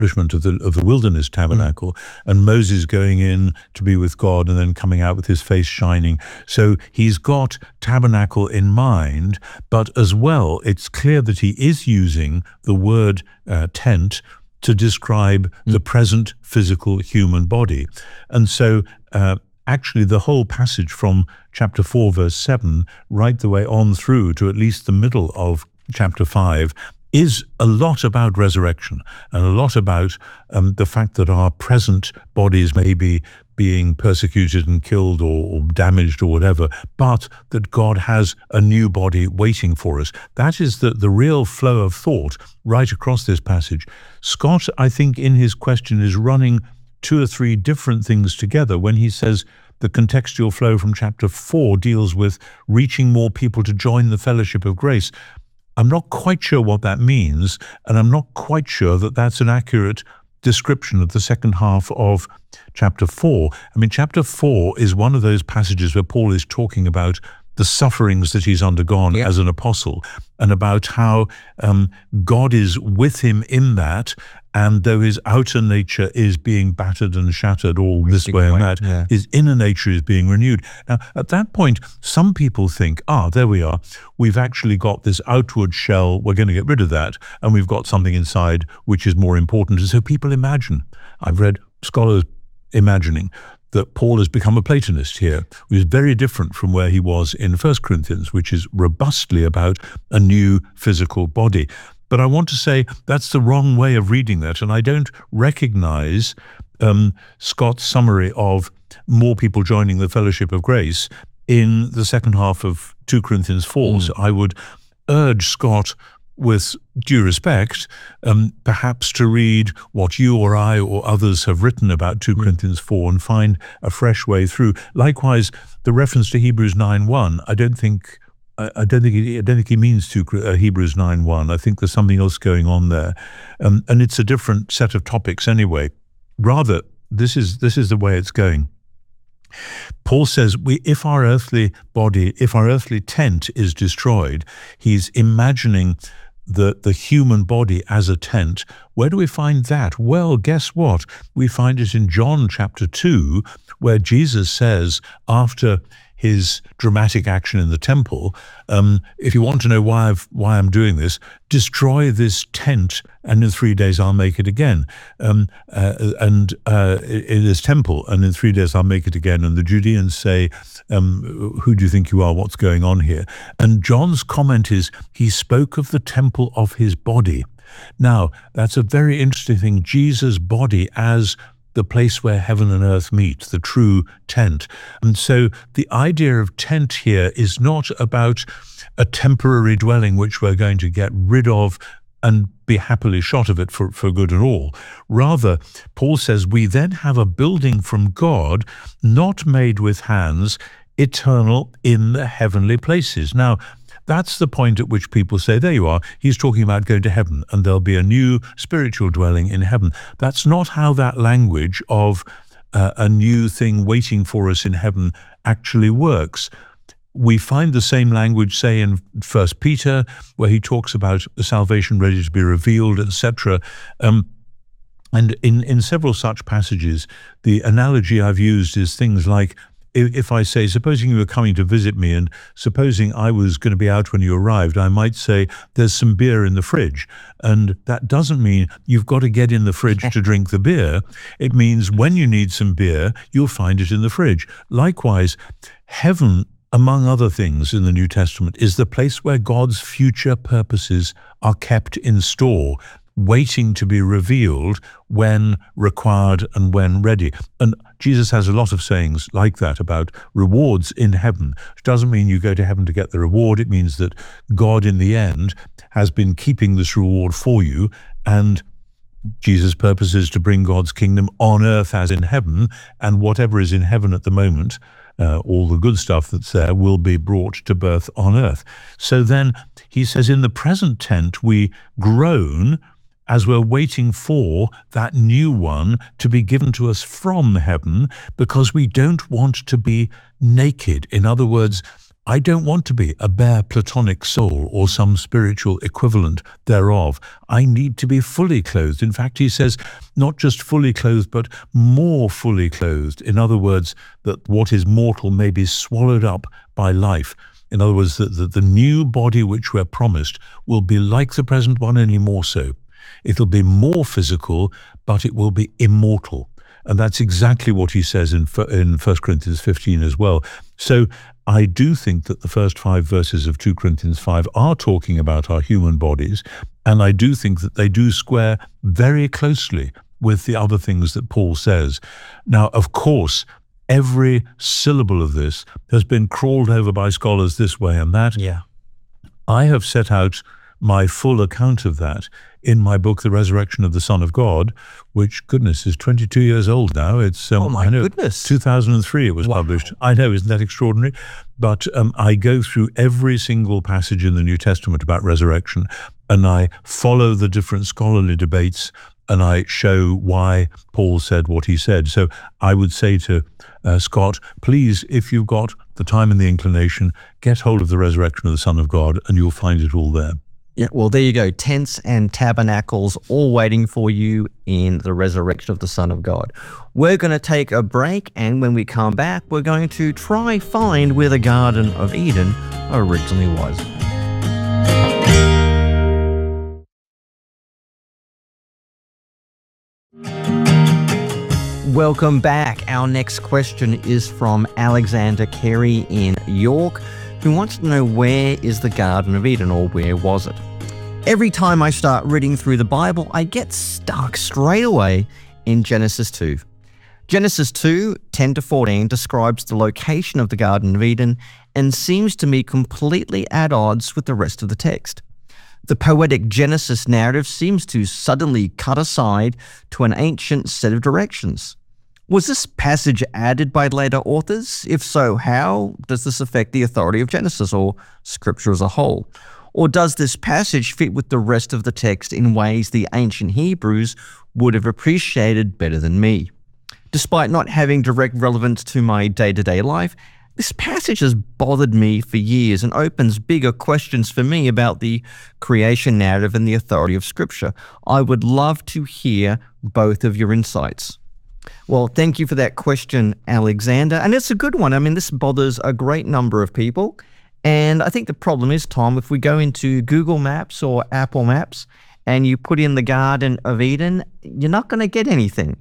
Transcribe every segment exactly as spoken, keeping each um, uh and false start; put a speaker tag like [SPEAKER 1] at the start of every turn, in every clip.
[SPEAKER 1] establishment of the of the wilderness tabernacle, mm. and Moses going in to be with God and then coming out with his face shining. So he's got tabernacle in mind, but as well, it's clear that he is using the word uh, tent to describe mm. the present physical human body. And so uh, actually the whole passage from chapter four, verse seven, right the way on through to at least the middle of chapter five, is a lot about resurrection and a lot about um, the fact that our present bodies may be being persecuted and killed or, or damaged or whatever, but that God has a new body waiting for us. That is the, the real flow of thought right across this passage. Scott, I think, in his question is running two or three different things together when he says the contextual flow from chapter four deals with reaching more people to join the fellowship of grace. I'm not quite sure what that means, and I'm not quite sure that that's an accurate description of the second half of chapter four. I mean, chapter four is one of those passages where Paul is talking about the sufferings that he's undergone yeah. as an apostle, and about how um, God is with him in that, and though his outer nature is being battered and shattered all this way and that, yeah. his inner nature is being renewed. Now, at that point, some people think, ah, there we are. We've actually got this outward shell. We're going to get rid of that, and we've got something inside which is more important. And so people imagine. I've read scholars imagining that Paul has become a Platonist here, which is very different from where he was in First Corinthians, which is robustly about a new physical body. But I want to say that's the wrong way of reading that, and I don't recognize um, Scott's summary of more people joining the fellowship of grace in the second half of Second Corinthians four. Mm. So I would urge Scott, with due respect, um, perhaps to read what you or I or others have written about Second Corinthians four and find a fresh way through. Likewise, the reference to Hebrews nine one, I don't think I don't think he, I don't think he means to uh, Hebrews nine one. I think there's something else going on there, um, and it's a different set of topics anyway. Rather, this is this is the way it's going. Paul says, we, if our earthly body, if our earthly tent is destroyed, he's imagining the, the human body as a tent. Where do we find that? Well, guess what? We find it in John chapter two, where Jesus says, after his dramatic action in the temple, um, if you want to know why I've, why I'm doing this, destroy this tent, and in three days I'll make it again. Um, uh, and uh, in this temple, and in three days I'll make it again. And the Judeans say, um, who do you think you are? What's going on here? And John's comment is, he spoke of the temple of his body. Now, that's a very interesting thing. Jesus' body as the place where heaven and earth meet, the true tent. And so the idea of tent here is not about a temporary dwelling which we're going to get rid of and be happily shot of it for, for good and all. Rather, Paul says, we then have a building from God, not made with hands, eternal in the heavenly places. Now, that's the point at which people say, there you are, he's talking about going to heaven and there'll be a new spiritual dwelling in heaven. That's not how that language of uh, a new thing waiting for us in heaven actually works. We find the same language, say, in First Peter, where he talks about the salvation ready to be revealed, et cetera. Um, and in, in several such passages, the analogy I've used is things like, if I say, supposing you were coming to visit me and supposing I was going to be out when you arrived, I might say, there's some beer in the fridge. And that doesn't mean you've got to get in the fridge to drink the beer. It means when you need some beer, you'll find it in the fridge. Likewise, heaven, among other things in the New Testament, is the place where God's future purposes are kept in store, waiting to be revealed when required and when ready. And Jesus has a lot of sayings like that about rewards in heaven, which doesn't mean you go to heaven to get the reward. It means that God in the end has been keeping this reward for you, and Jesus' purpose is to bring God's kingdom on earth as in heaven, and whatever is in heaven at the moment, uh, all the good stuff that's there, will be brought to birth on earth. So then he says, in the present tent we groan as we're waiting for that new one to be given to us from heaven, because we don't want to be naked. In other words, I don't want to be a bare platonic soul or some spiritual equivalent thereof. I need to be fully clothed. In fact, he says, not just fully clothed, but more fully clothed. In other words, that what is mortal may be swallowed up by life. In other words, that the, the new body which we're promised will be like the present one, only more so. It'll be more physical, but it will be immortal. And that's exactly what he says in in First Corinthians fifteen as well. So I do think that the first five verses of Second Corinthians five are talking about our human bodies, and I do think that they do square very closely with the other things that Paul says. Now, of course, every syllable of this has been crawled over by scholars this way and that.
[SPEAKER 2] Yeah.
[SPEAKER 1] I have set out my full account of that in my book, The Resurrection of the Son of God, which, goodness, is twenty-two years old now. It's um,
[SPEAKER 2] oh my
[SPEAKER 1] I know,
[SPEAKER 2] goodness,
[SPEAKER 1] two thousand three it was
[SPEAKER 2] wow.
[SPEAKER 1] published. I know, isn't that extraordinary? But um, I go through every single passage in the New Testament about resurrection, and I follow the different scholarly debates, and I show why Paul said what he said. So I would say to uh, Scott, please, if you've got the time and the inclination, get hold of The Resurrection of the Son of God, and you'll find it all there.
[SPEAKER 2] Yeah, well, there you go. Tents and tabernacles all waiting for you in The Resurrection of the Son of God. We're going to take a break, and when we come back, we're going to try find where the Garden of Eden originally was. Welcome back. Our next question is from Alexander Carey in York, who wants to know, where is the Garden of Eden, or where was it? Every time I start reading through the Bible, I get stuck straight away in Genesis two. Genesis two, ten to fourteen, describes the location of the Garden of Eden and seems to me completely at odds with the rest of the text. The poetic Genesis narrative seems to suddenly cut aside to an ancient set of directions. Was this passage added by later authors? If so, how does this affect the authority of Genesis or Scripture as a whole? Or does this passage fit with the rest of the text in ways the ancient Hebrews would have appreciated better than me? Despite not having direct relevance to my day-to-day life, this passage has bothered me for years and opens bigger questions for me about the creation narrative and the authority of Scripture. I would love to hear both of your insights. Well, thank you for that question, Alexander. And it's a good one. I mean, this bothers a great number of people. And I think the problem is, Tom, if we go into Google Maps or Apple Maps and you put in the Garden of Eden, you're not going to get anything.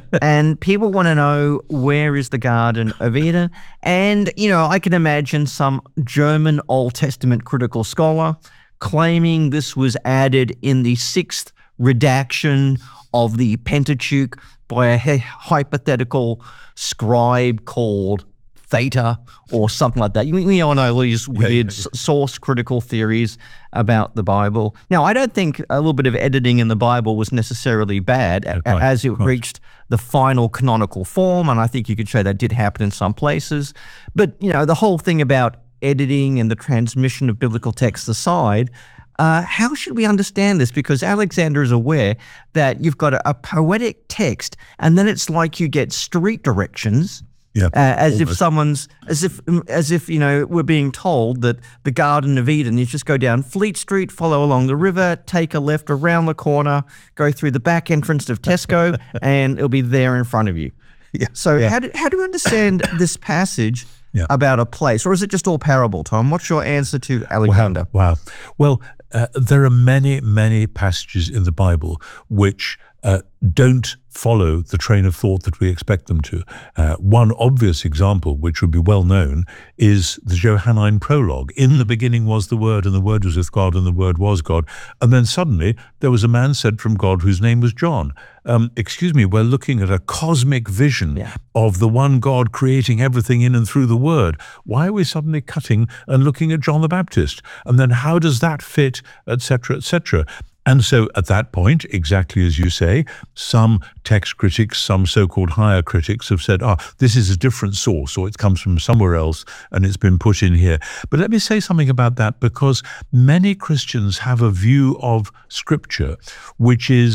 [SPEAKER 2] And people want to know, where is the Garden of Eden? And, you know, I can imagine some German Old Testament critical scholar claiming this was added in the sixth redaction of the Pentateuch by a hypothetical scribe called Theta or something like that. We, we all know these weird yeah, yeah, yeah. source critical theories about the Bible. Now, I don't think a little bit of editing in the Bible was necessarily bad yeah, right, as it reached the final canonical form, and I think you could show that did happen in some places. But, you know, the whole thing about editing and the transmission of biblical texts aside, Uh, how should we understand this? Because Alexander is aware that you've got a, a poetic text, and then it's like you get street directions, yeah, uh, as almost. if someone's, as if, as if you know, we're being told that the Garden of Eden. You just go down Fleet Street, follow along the river, take a left around the corner, go through the back entrance of Tesco, and it'll be there in front of you. Yeah. So yeah. how do how do you understand this passage? Yeah. About a place, or is it just all parable, Tom? What's your answer to Alexander?
[SPEAKER 1] Wow. wow. Well, uh, there are many, many passages in the Bible which uh, don't follow the train of thought that we expect them to. Uh, one obvious example, which would be well known, is the Johannine prologue. In the beginning was the Word, and the Word was with God, and the Word was God. And then suddenly there was a man sent from God whose name was John. Um, excuse me, we're looking at a cosmic vision yeah. of the one God creating everything in and through the Word. Why are we suddenly cutting and looking at John the Baptist? And then how does that fit, et cetera, et cetera? And so at that point, exactly as you say, some text critics, some so-called higher critics have said, ah, this is a different source, or it comes from somewhere else and it's been put in here. But let me say something about that, because many Christians have a view of Scripture which is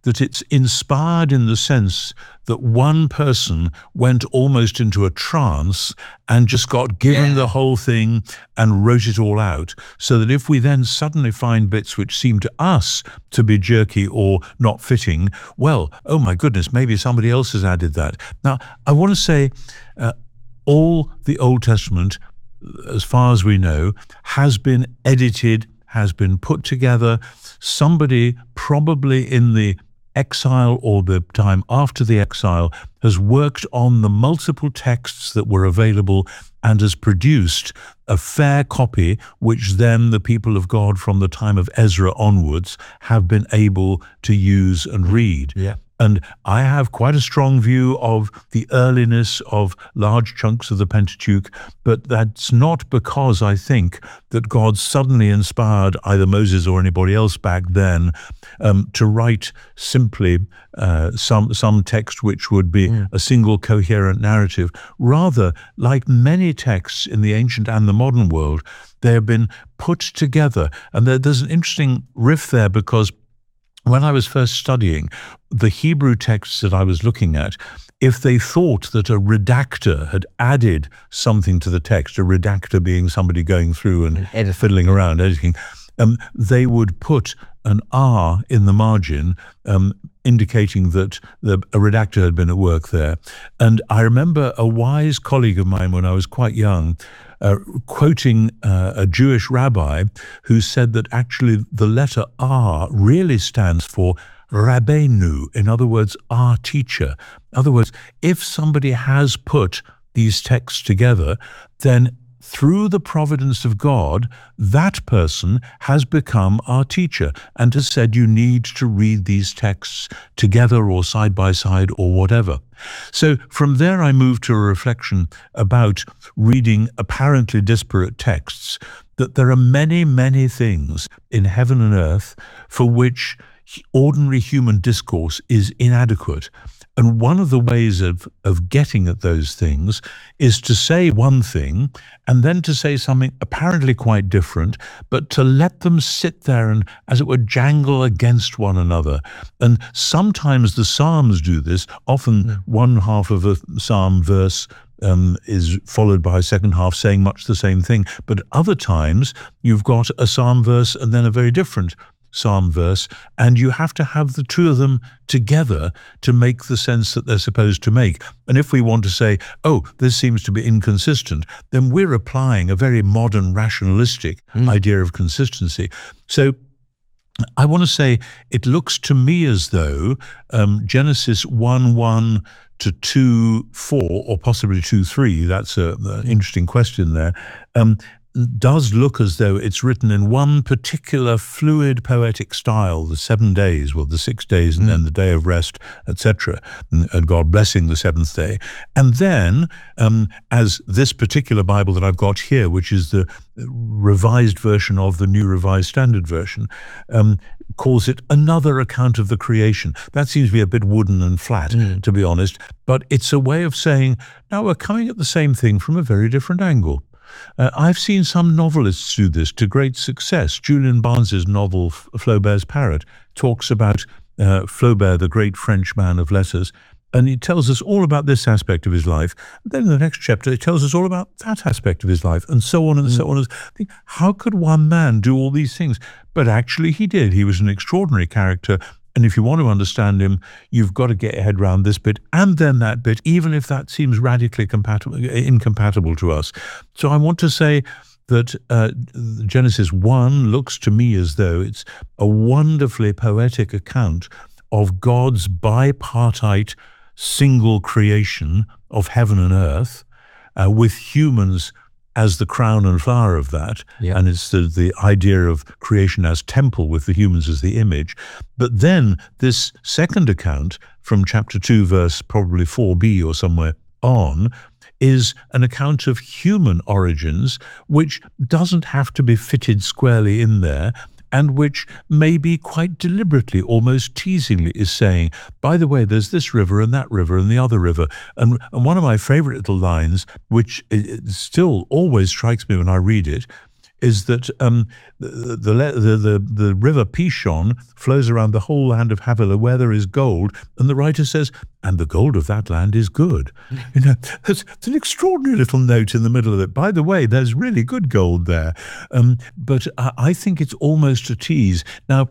[SPEAKER 1] that it's inspired in the sense that one person went almost into a trance and just got given
[SPEAKER 2] Yeah.
[SPEAKER 1] the whole thing and wrote it all out, so that if we then suddenly find bits which seem to us to be jerky or not fitting, well, oh my goodness, maybe somebody else has added that. Now, I want to say uh, all the Old Testament, as far as we know, has been edited, has been put together. Somebody probably in the exile or the time after the exile has worked on the multiple texts that were available and has produced a fair copy, which then the people of God from the time of Ezra onwards have been able to use and read.
[SPEAKER 2] Yeah.
[SPEAKER 1] And I have quite a strong view of the earliness of large chunks of the Pentateuch, but that's not because I think that God suddenly inspired either Moses or anybody else back then um, to write simply uh, some some text which would be
[SPEAKER 2] Mm.
[SPEAKER 1] a single coherent narrative. Rather, like many texts in the ancient and the modern world, they have been put together. And there, there's an interesting riff there, because when I was first studying the Hebrew texts that I was looking at, if they thought that a redactor had added something to the text, a redactor being somebody going through and
[SPEAKER 2] Edit.
[SPEAKER 1] fiddling around, editing, um, they would put an R in the margin, um, indicating that the, a redactor had been at work there. And I remember a wise colleague of mine when I was quite young, Uh, quoting uh, a Jewish rabbi who said that actually the letter R really stands for Rabbeinu, in other words, our teacher. In other words, if somebody has put these texts together, then through the providence of God, that person has become our teacher and has said you need to read these texts together or side by side or whatever. So from there I moved to a reflection about reading apparently disparate texts, that there are many, many things in heaven and earth for which ordinary human discourse is inadequate. And one of the ways of, of getting at those things is to say one thing and then to say something apparently quite different, but to let them sit there and, as it were, jangle against one another. And sometimes the Psalms do this. Often mm. one half of a Psalm verse um, is followed by a second half saying much the same thing. But other times you've got a Psalm verse and then a very different Psalm verse, and you have to have the two of them together to make the sense that they're supposed to make. And if we want to say, oh, this seems to be inconsistent, then we're applying a very modern rationalistic mm. idea of consistency. So I want to say it looks to me as though um, Genesis one one to two four, or possibly two three, that's a, an interesting question there, um, does look as though it's written in one particular fluid poetic style, the seven days, well, the six days and mm. then the day of rest, et cetera, and, and God blessing the seventh day. And then, um, as this particular Bible that I've got here, which is the revised version of the New Revised Standard Version, um, calls it another account of the creation. That seems to be a bit wooden and flat, mm. to be honest, but it's a way of saying, now we're coming at the same thing from a very different angle. Uh, I've seen some novelists do this to great success. Julian Barnes's novel, Flaubert's Parrot, talks about uh, Flaubert, the great French man of letters, and he tells us all about this aspect of his life. Then in the next chapter, he tells us all about that aspect of his life, and so on and mm. so on. I think, how could one man do all these things? But actually he did. He was an extraordinary character. And if you want to understand him, you've got to get your head around this bit and then that bit, even if that seems radically compatible, incompatible to us. So I want to say that uh, Genesis one looks to me as though it's a wonderfully poetic account of God's bipartite single creation of heaven and earth, uh, with humans as the crown and flower of that, yeah. and it's the, the idea of creation as temple with the humans as the image. But then this second account from chapter two, verse probably four b or somewhere on, is an account of human origins, which doesn't have to be fitted squarely in there, and which maybe quite deliberately, almost teasingly, is saying, by the way, there's this river and that river and the other river. And, and one of my favorite little lines, which it still always strikes me when I read it, is that um, the, the, the, the, the river Pishon flows around the whole land of Havilah where there is gold, and the writer says, and the gold of that land is good. You know, that's, that's an extraordinary little note in the middle of it. By the way, there's really good gold there. Um, but I, I think it's almost a tease. Now,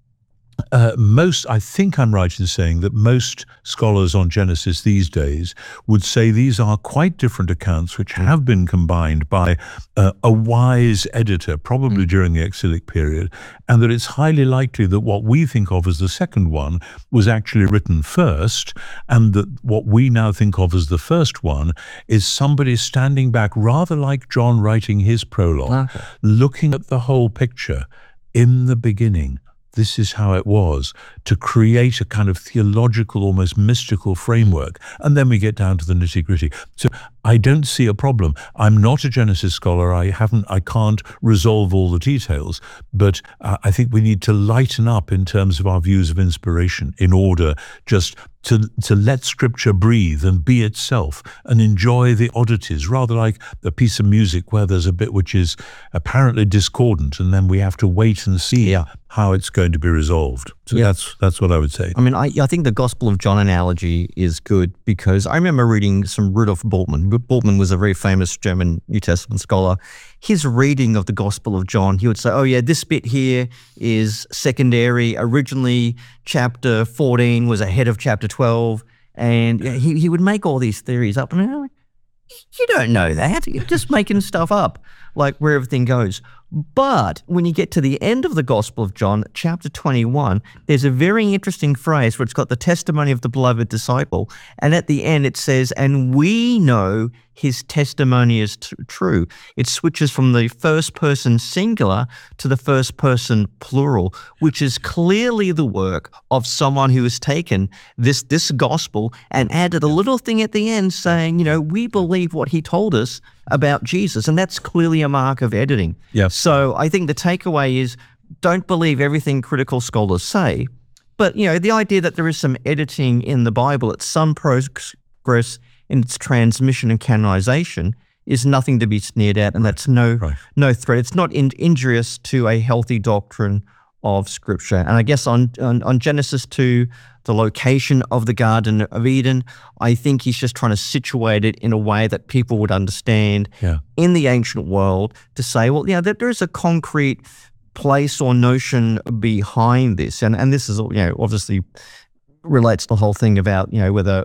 [SPEAKER 1] Uh, most, I think I'm right in saying that most scholars on Genesis these days would say these are quite different accounts which have been combined by uh, a wise editor, probably during the exilic period, and that it's highly likely that what we think of as the second one was actually written first, and that what we now think of as the first one is somebody standing back, rather like John writing his prologue, okay. looking at the whole picture. In the beginning, this is how it was, to create a kind of theological, almost mystical framework. And then we get down to the nitty-gritty. So I don't see a problem. I'm not a Genesis scholar. I haven't, I can't resolve all the details, but uh, I think we need to lighten up in terms of our views of inspiration in order just to to let Scripture breathe and be itself and enjoy the oddities, rather like a piece of music where there's a bit which is apparently discordant, and then we have to wait and see yeah. how it's going to be resolved. So yeah. that's that's what I would say.
[SPEAKER 2] I mean, I, I think the Gospel of John analogy is good because I remember reading some Rudolf Bultmann. Bultmann was a very famous German New Testament scholar. His reading of the Gospel of John, he would say, oh yeah, this bit here is secondary. Originally, chapter fourteen was ahead of chapter twelve. And he, he would make all these theories up. And I'm like, you don't know that. You're just making stuff up, like where everything goes. But when you get to the end of the Gospel of John, chapter twenty-one, there's a very interesting phrase where it's got the testimony of the beloved disciple. And at the end it says, and we know his testimony is t- true. It switches from the first person singular to the first person plural, which is clearly the work of someone who has taken this, this gospel and added a little thing at the end saying, you know, we believe what he told us about Jesus. And that's clearly a mark of editing.
[SPEAKER 1] Yeah.
[SPEAKER 2] So I think the takeaway is don't believe everything critical scholars say, but, you know, the idea that there is some editing in the Bible at some progress in its transmission and canonization is nothing to be sneered at, and that's no right. no threat. It's not in, injurious to a healthy doctrine of Scripture. And I guess on, on, on Genesis two, the location of the Garden of Eden, I think he's just trying to situate it in a way that people would understand
[SPEAKER 1] yeah.
[SPEAKER 2] in the ancient world to say, well, yeah, there is a concrete place or notion behind this. And and this is, you know, obviously relates to the whole thing about, you know, whether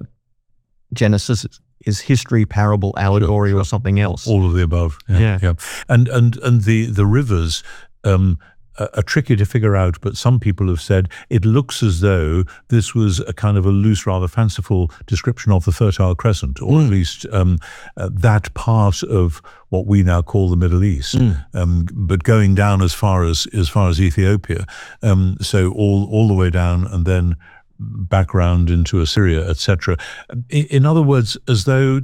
[SPEAKER 2] Genesis is history, parable, allegory, sure, sure. or something else.
[SPEAKER 1] All of the above. Yeah.
[SPEAKER 2] yeah.
[SPEAKER 1] yeah. And and and the, the rivers um, are, are tricky to figure out, but some people have said it looks as though this was a kind of a loose, rather fanciful description of the Fertile Crescent, or mm. at least um, uh, that part of what we now call the Middle East, mm. um, but going down as far as as far as Ethiopia. Um, so all all the way down, and then background into Assyria, et cetera. In other words, as though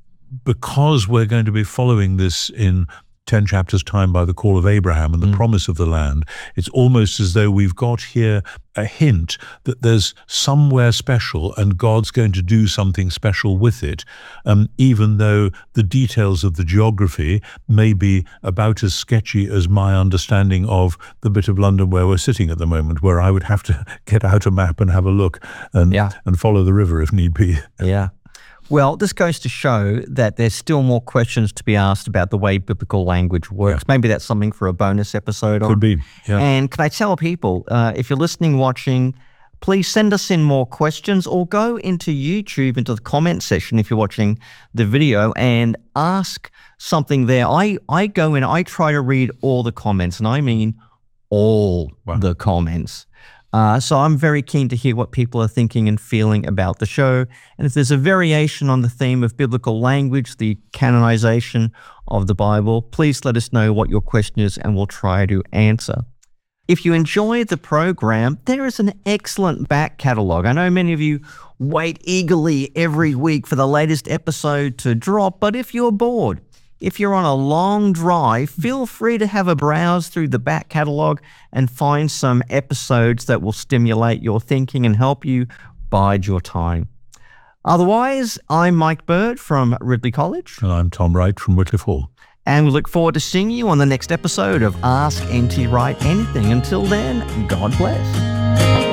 [SPEAKER 1] because we're going to be following this in ten chapters' time by the call of Abraham and the mm. promise of the land, it's almost as though we've got here a hint that there's somewhere special and God's going to do something special with it, um, even though the details of the geography may be about as sketchy as my understanding of the bit of London where we're sitting at the moment, where I would have to get out a map and have a look and,
[SPEAKER 2] yeah.
[SPEAKER 1] and follow the river if need be.
[SPEAKER 2] Yeah. Well, this goes to show that there's still more questions to be asked about the way biblical language works. Yeah. Maybe that's something for a bonus episode.
[SPEAKER 1] Could
[SPEAKER 2] on.
[SPEAKER 1] be, yeah.
[SPEAKER 2] And can I tell people, uh, if you're listening, watching, please send us in more questions or go into YouTube, into the comment section if you're watching the video, and ask something there. I, I go in, I try to read all the comments, and I mean all wow. the comments. Uh, so I'm very keen to hear what people are thinking and feeling about the show. And if there's a variation on the theme of biblical language, the canonization of the Bible, please let us know what your question is and we'll try to answer. If you enjoy the program, there is an excellent back catalogue. I know many of you wait eagerly every week for the latest episode to drop, but if you're bored, if you're on a long drive, feel free to have a browse through the back catalogue and find some episodes that will stimulate your thinking and help you bide your time. Otherwise, I'm Mike Bird from Ridley College.
[SPEAKER 1] And I'm Tom Wright from Wycliffe Hall.
[SPEAKER 2] And we look forward to seeing you on the next episode of Ask N T Wright Anything. Until then, God bless.